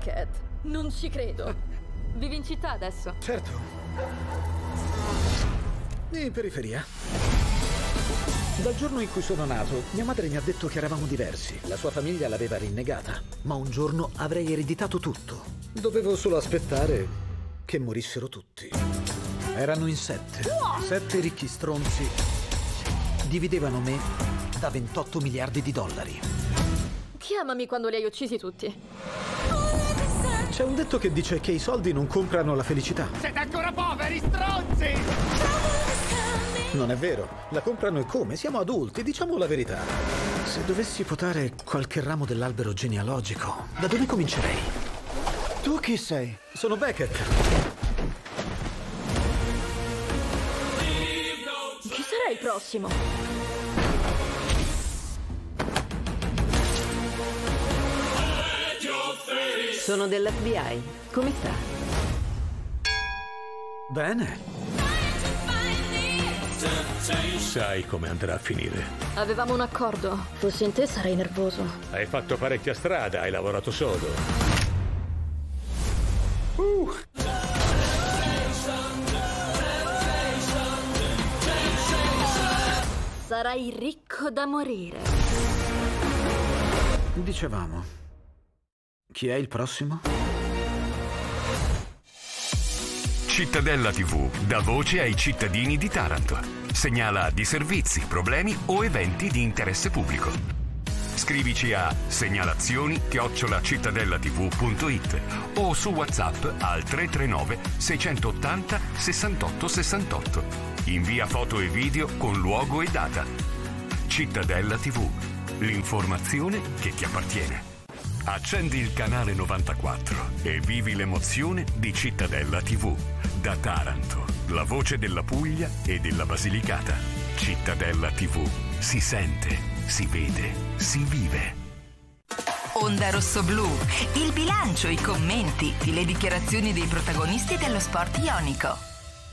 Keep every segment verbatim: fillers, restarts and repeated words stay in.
Beckett, non ci credo. Vivi in città adesso? Certo. In periferia. Dal giorno in cui sono nato, mia madre mi ha detto che eravamo diversi. La sua famiglia l'aveva rinnegata. Ma un giorno avrei ereditato tutto. Dovevo solo aspettare che morissero tutti. Erano in sette. Sette ricchi stronzi dividevano me da ventotto miliardi di dollari. Chiamami quando li hai uccisi tutti. C'è un detto che dice che i soldi non comprano la felicità. Siete ancora poveri, stronzi! Non è vero, la comprano e come? Siamo adulti, diciamo la verità. Se dovessi potare qualche ramo dell'albero genealogico, da dove comincerei? Tu chi sei? Sono Beckett. Chi sarà il prossimo? Sono dell'F B I. Come sta? Bene. Sai come andrà a finire. Avevamo un accordo. Fossi in te sarei nervoso. Hai fatto parecchia strada, hai lavorato sodo. Uh. Sarai ricco da morire. Dicevamo, chi è il prossimo? Cittadella tivù dà voce ai cittadini di Taranto. Segnala disservizi, problemi o eventi di interesse pubblico. Scrivici a segnalazioni chiocciola cittadellativù punto it o su WhatsApp al tre tre nove sei otto zero sessantotto sessantotto. Invia foto e video con luogo e data. Cittadella tivù, l'informazione che ti appartiene. Accendi il canale novantaquattro e vivi l'emozione di Cittadella tivù. Da Taranto, la voce della Puglia e della Basilicata. Cittadella tivù. Si sente, si vede, si vive. Onda Rossoblu. Il bilancio, i commenti, le dichiarazioni dei protagonisti dello sport ionico.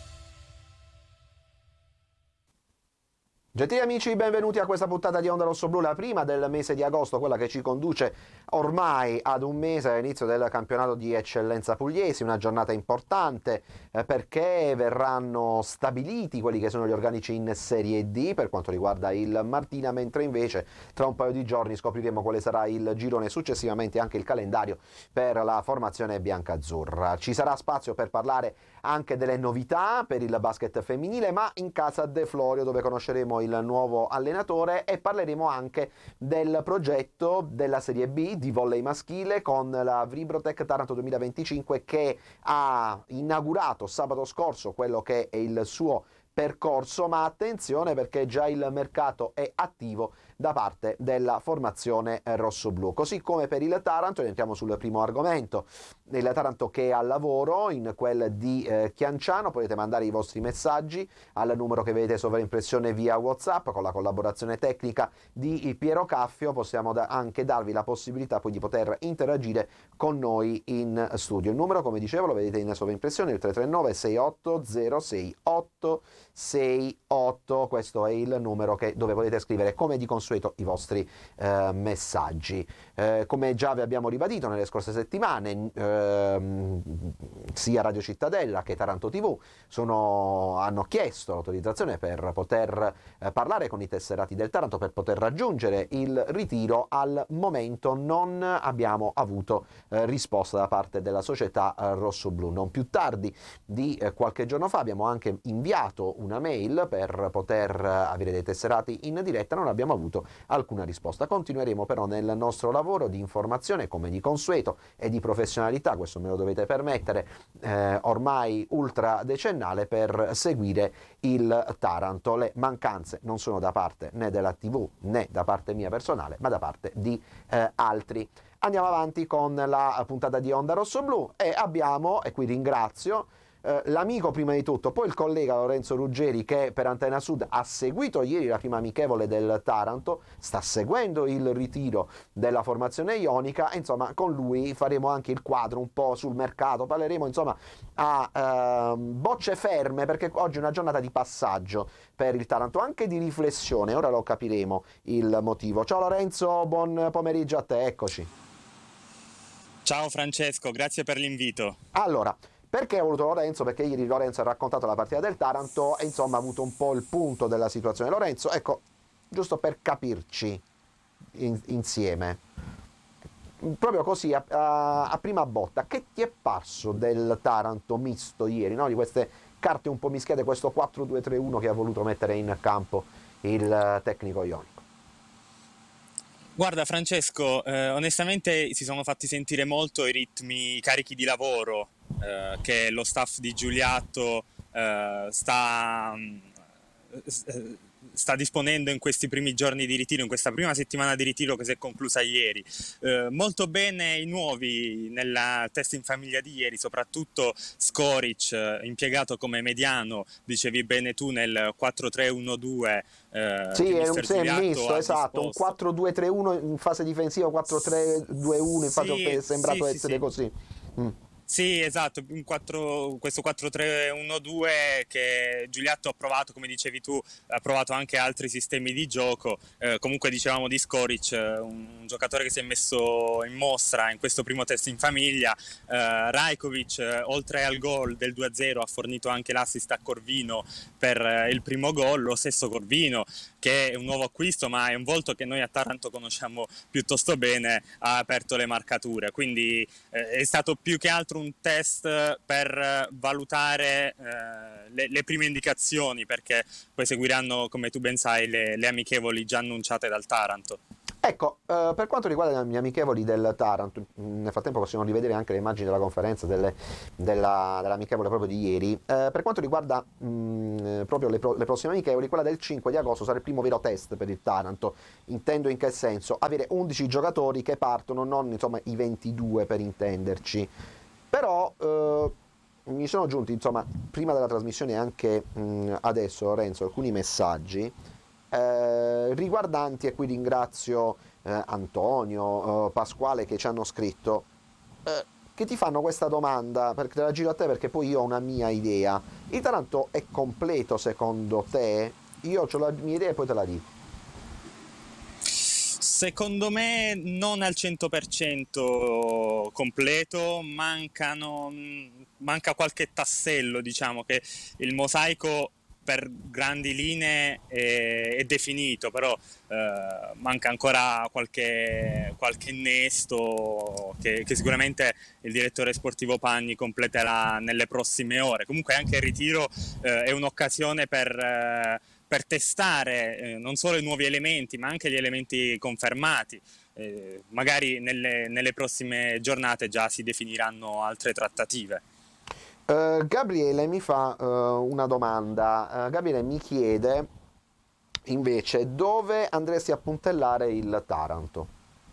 Gentili amici, benvenuti a questa puntata di Onda Rossoblu, la prima del mese di agosto, quella che ci conduce ormai ad un mese all'inizio del campionato di eccellenza pugliesi, una giornata importante eh, perché verranno stabiliti quelli che sono gli organici in Serie D per quanto riguarda il Martina, mentre invece tra un paio di giorni scopriremo quale sarà il girone e successivamente anche il calendario per la formazione biancazzurra. Ci sarà spazio per parlare anche delle novità per il basket femminile, ma in casa De Florio, dove conosceremo il nuovo allenatore e parleremo anche del progetto della Serie B di volley maschile con la Vribrotech Taranto duemilaventicinque, che ha inaugurato sabato scorso quello che è il suo percorso, ma attenzione perché già il mercato è attivo da parte della formazione rossoblu. Così come per il Taranto, entriamo sul primo argomento, il Taranto che è al lavoro in quel di eh, Chianciano. Potete mandare i vostri messaggi al numero che vedete sovraimpressione via WhatsApp con la collaborazione tecnica di Piero Caffio. Possiamo da- anche darvi la possibilità poi di poter interagire con noi in studio. Il numero, come dicevo, lo vedete in sovraimpressione, il tre tre nove sei otto zero sei otto sei otto. Questo è il numero che, dove potete scrivere come di consueto i vostri eh, messaggi. Eh, come già vi abbiamo ribadito nelle scorse settimane, ehm, sia Radio Cittadella che Taranto tivù sono, hanno chiesto l'autorizzazione per poter eh, parlare con i tesserati del Taranto, per poter raggiungere il ritiro. Al momento non abbiamo avuto eh, risposta da parte della società eh, rossoblu. Non più tardi di eh, qualche giorno fa abbiamo anche inviato una mail per poter eh, avere dei tesserati in diretta, non abbiamo avuto alcuna risposta. Continueremo però nel nostro lavoro di informazione come di consueto e di professionalità, questo me lo dovete permettere, eh, ormai ultra decennale, per seguire il Taranto. Le mancanze non sono da parte né della tivù né da parte mia personale, ma da parte di eh, altri. Andiamo avanti con la puntata di Onda Rossoblu e abbiamo, e qui ringrazio Uh, l'amico prima di tutto, poi il collega Lorenzo Ruggeri, che per Antena Sud ha seguito ieri la prima amichevole del Taranto, sta seguendo il ritiro della formazione ionica e insomma con lui faremo anche il quadro un po' sul mercato, parleremo insomma a uh, bocce ferme, perché oggi è una giornata di passaggio per il Taranto, anche di riflessione, ora lo capiremo il motivo. Ciao Lorenzo, buon pomeriggio a te, eccoci. Ciao Francesco, grazie per l'invito. Allora, perché ho voluto Lorenzo? Perché ieri Lorenzo ha raccontato la partita del Taranto e insomma ha avuto un po' il punto della situazione. Lorenzo, ecco, giusto per capirci in, insieme, proprio così a, a, a prima botta, che ti è parso del Taranto misto ieri, no? Di queste carte un po' mischiate, questo quattro due tre uno che ha voluto mettere in campo il tecnico ionico? Guarda Francesco, eh, onestamente si sono fatti sentire molto i ritmi carichi di lavoro eh, che lo staff di Giuliatto eh, sta, eh, sta disponendo in questi primi giorni di ritiro, in questa prima settimana di ritiro che si è conclusa ieri. Eh, molto bene i nuovi nel test in famiglia di ieri, soprattutto Skoric, eh, impiegato come mediano, dicevi bene tu, nel quattro tre uno due. Eh, sì, è un Giuliatto misto, esatto, un disposto. quattro due tre uno in fase difensiva, quattro tre due uno, infatti Sì, è sembrato sì, essere sì, così. Mm. Sì, esatto, un quattro, questo quattro tre uno due che Giuliatto ha provato, come dicevi tu, ha provato anche altri sistemi di gioco. Eh, comunque dicevamo di Skoric, un, un giocatore che si è messo in mostra in questo primo test in famiglia. Eh, Rajkovic, eh, oltre al gol del due a zero, ha fornito anche l'assist a Corvino per eh, il primo gol. Lo stesso Corvino, che è un nuovo acquisto, ma è un volto che noi a Taranto conosciamo piuttosto bene, ha aperto le marcature. Quindi eh, è stato più che altro un test per valutare eh, le, le prime indicazioni, perché poi seguiranno, come tu ben sai, le, le amichevoli già annunciate dal Taranto. Ecco, eh, per quanto riguarda gli amichevoli del Taranto, nel frattempo possiamo rivedere anche le immagini della conferenza delle, della, dell'amichevole proprio di ieri. Eh, per quanto riguarda mh, proprio le, pro, le prossime amichevoli, quella del cinque di agosto sarà il primo vero test per il Taranto. Intendo in che senso? Avere undici giocatori che partono, non insomma i ventidue per intenderci. Però eh, mi sono giunti, insomma, prima della trasmissione e anche mh, adesso, Lorenzo, alcuni messaggi eh, riguardanti, e qui ringrazio eh, Antonio, eh, Pasquale, che ci hanno scritto, eh, che ti fanno questa domanda, perché te la giro a te perché poi io ho una mia idea. Il Taranto è completo secondo te? Io ho la mia idea e poi te la dico. Secondo me non al cento per cento completo, mancano, manca qualche tassello, diciamo che il mosaico per grandi linee è, è definito, però eh, manca ancora qualche, qualche innesto che, che sicuramente il direttore sportivo Pagni completerà nelle prossime ore. Comunque anche il ritiro eh, è un'occasione per... Eh, per testare eh, non solo i nuovi elementi ma anche gli elementi confermati. Eh, magari nelle, nelle prossime giornate già si definiranno altre trattative. Uh, Gabriele mi fa uh, una domanda. Uh, Gabriele mi chiede invece dove andresti a puntellare il Taranto.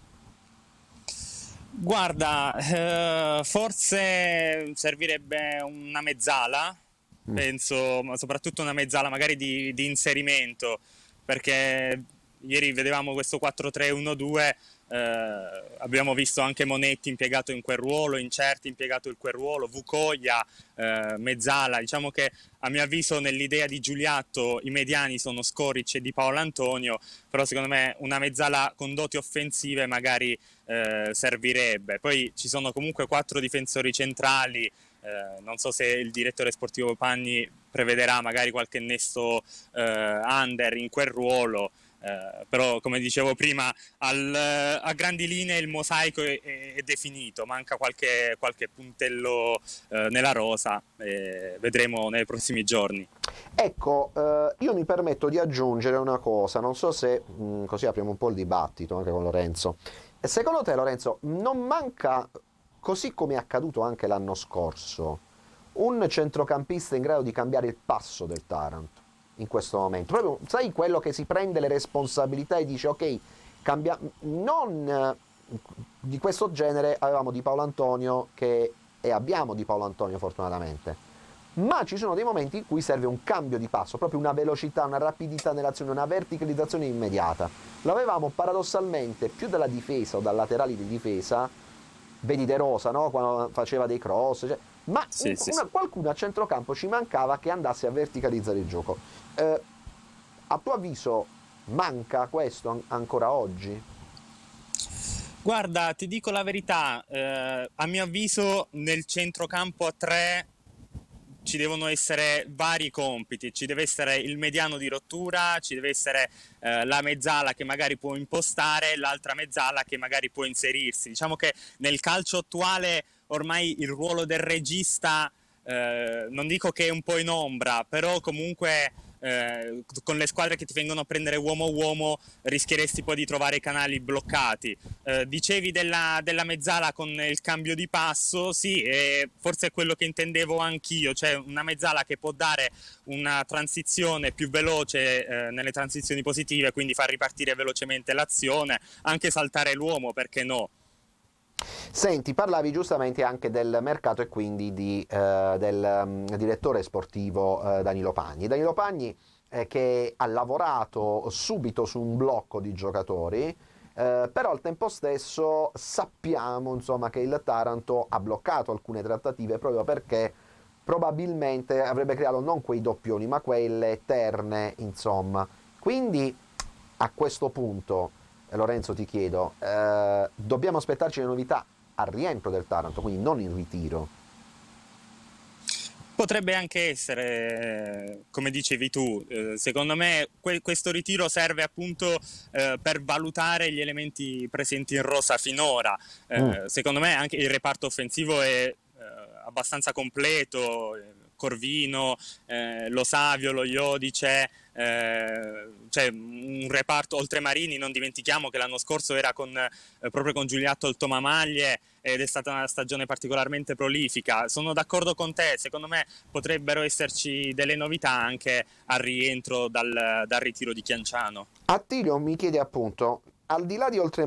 Guarda, eh, forse servirebbe una mezzala. Penso, ma soprattutto una mezzala magari di, di inserimento, perché ieri vedevamo questo quattro tre uno due, eh, abbiamo visto anche Monetti impiegato in quel ruolo, Incerti impiegato in quel ruolo, Vucoglia, eh, mezzala. Diciamo che a mio avviso nell'idea di Giuliatto i mediani sono Skoric e Di Paolo Antonio, però secondo me una mezzala con doti offensive magari eh, servirebbe. Poi ci sono comunque quattro difensori centrali. Eh, non so se il direttore sportivo Pagni prevederà magari qualche innesto eh, under in quel ruolo, eh, però come dicevo prima al, a grandi linee il mosaico è, è definito, manca qualche, qualche puntello eh, nella rosa, eh, vedremo nei prossimi giorni. Ecco, eh, io mi permetto di aggiungere una cosa, non so se mh, così apriamo un po' il dibattito anche con Lorenzo. Secondo te, Lorenzo, non manca, così come è accaduto anche l'anno scorso, un centrocampista in grado di cambiare il passo del Taranto in questo momento? Proprio, sai, quello che si prende le responsabilità e dice ok, cambia... non di questo genere avevamo Di Paolo Antonio che... e abbiamo Di Paolo Antonio fortunatamente, ma ci sono dei momenti in cui serve un cambio di passo, proprio una velocità, una rapidità nell'azione, una verticalizzazione immediata. L'avevamo paradossalmente più dalla difesa o dal laterale di difesa, vedi De Rosa, no? Quando faceva dei cross, cioè, ma sì, un, sì, una, sì. qualcuno a centrocampo ci mancava che andasse a verticalizzare il gioco. Eh, a tuo avviso manca questo an- ancora oggi? Guarda, ti dico la verità, eh, a mio avviso nel centrocampo a tre ci devono essere vari compiti, ci deve essere il mediano di rottura, ci deve essere eh, la mezzala che magari può impostare, l'altra mezzala che magari può inserirsi. Diciamo che nel calcio attuale ormai il ruolo del regista, eh, non dico che è un po' in ombra, però comunque eh, con le squadre che ti vengono a prendere uomo-uomo rischieresti poi di trovare i canali bloccati. Eh, dicevi della, della mezzala con il cambio di passo, sì, e forse è quello che intendevo anch'io, cioè una mezzala che può dare una transizione più veloce eh, nelle transizioni positive, quindi far ripartire velocemente l'azione, anche saltare l'uomo, perché no? Senti, parlavi giustamente anche del mercato e quindi di, eh, del um, direttore sportivo eh, Danilo Pagni. Danilo Pagni eh, che ha lavorato subito su un blocco di giocatori, eh, però al tempo stesso sappiamo insomma che il Taranto ha bloccato alcune trattative proprio perché probabilmente avrebbe creato non quei doppioni ma quelle terne, insomma. Quindi a questo punto, Lorenzo, ti chiedo, eh, dobbiamo aspettarci le novità al rientro del Taranto, quindi non in ritiro? Potrebbe anche essere, come dicevi tu, eh, secondo me que- questo ritiro serve appunto eh, per valutare gli elementi presenti in rosa finora. Eh, mm. Secondo me anche il reparto offensivo è eh, abbastanza completo, Corvino, eh, lo Savio, lo Iodice, eh, cioè un reparto oltre Marini. Non dimentichiamo che l'anno scorso era con, eh, proprio con Giuliatto il Tomamaglie ed è stata una stagione particolarmente prolifica. Sono d'accordo con te, secondo me potrebbero esserci delle novità anche al rientro dal, dal ritiro di Chianciano. Attilio mi chiede appunto, al di là di oltre